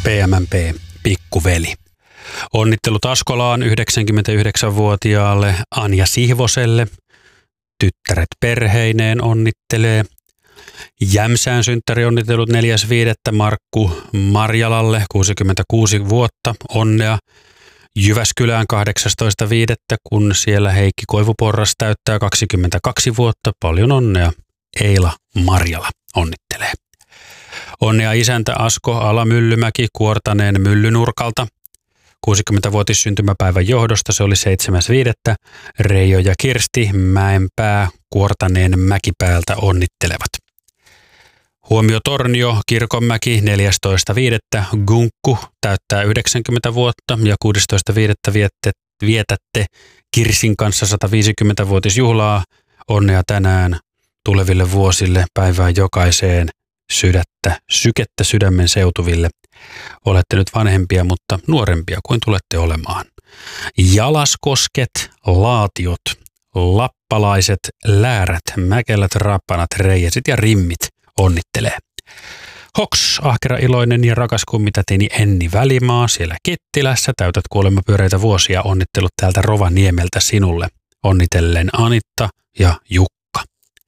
PMMP, pikkuveli. Onnittelut Askolaan 99-vuotiaalle Anja Sihvoselle. Tyttäret perheineen onnittelee. Jämsään synttärionnittelut 4.5. Markku Marjalalle 66 vuotta. Onnea. Jyväskylään 18.5. kun siellä Heikki Koivuporras täyttää 22 vuotta. Paljon onnea. Eila Marjala onnittelee. Onnea isäntä Asko Alamyllymäki Kuortaneen Myllynurkalta. 60-vuotis syntymäpäivän johdosta se oli 7.5. Reijo ja Kirsti Mäenpää Kuortaneen Mäkipäältä onnittelevat. Huomio Tornio Kirkonmäki 14.5. Gunkku täyttää 90 vuotta ja 16.5. vietätte Kirsin kanssa 150-vuotisjuhlaa. Onnea tänään tuleville vuosille päivään jokaiseen sykettä sydämen seutuville. Olette nyt vanhempia, mutta nuorempia kuin tulette olemaan. Jalaskosket, laatiot, lappalaiset, läärät, mäkelät, rappanat, reijasit ja rimmit onnittelee. Hoks, ahkera, iloinen ja rakas kummitätini Enni Välimaa siellä Kittilässä. Täytät kuolemapyöreitä vuosia. Onnittelut täältä Rovaniemeltä sinulle. Onnitellen Anitta ja Jukka.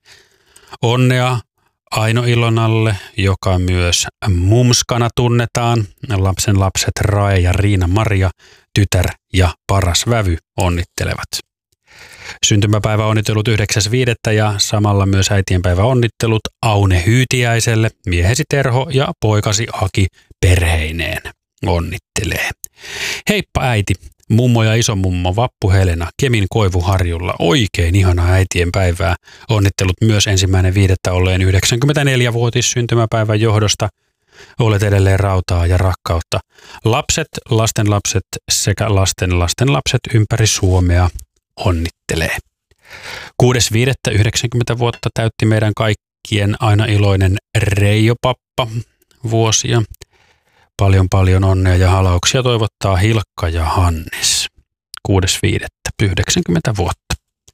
Onnea Aino Ilonalle, joka myös mumskana tunnetaan. Lapsen lapset Rae ja Riina Maria, tytär ja paras vävy onnittelevat. Syntymäpäivä onnittelut 9.5. ja samalla myös äitienpäivä onnittelut Aune Hyytiäiselle, miehesi Terho ja poikasi Aki perheineen onnittelee. Heippa äiti, mummo ja isomummo Vappu Helena Kemin Koivuharjulla. Oikein ihanaa äitienpäivää. Onnittelut myös 1.5. olleen 94-vuotis syntymäpäivän johdosta. Olet edelleen rautaa ja rakkautta. Lapset, lastenlapset sekä lastenlastenlapset ympäri Suomea onnittelee. 6.5. 90 vuotta täytti meidän kaikkien aina iloinen Reijo Pappa vuosia. Paljon onnea ja halauksia toivottaa Hilkka ja Hannes. 6.5. 90 vuotta.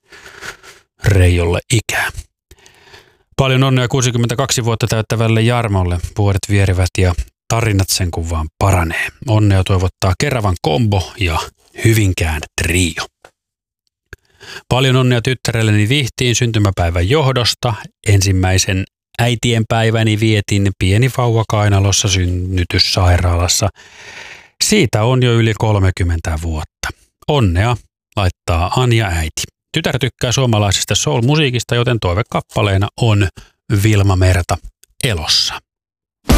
Reijolle ikää. Paljon onnea 62 vuotta täyttävälle Jarmolle. Vuodet vierivät ja tarinat sen kun vaan paranee. Onnea toivottaa Keravan Kombo ja Hyvinkään Trio. Paljon onnea tyttärelleni Vihtiin syntymäpäivän johdosta. Ensimmäisen äitienpäiväni vietin pieni vauva kainalossa synnytyssairaalassa. Siitä on jo yli 30 vuotta. Onnea laittaa Anja äiti. Tytär tykkää suomalaisesta soul-musiikista, joten toivekappaleena on Vilma Merta Elossa.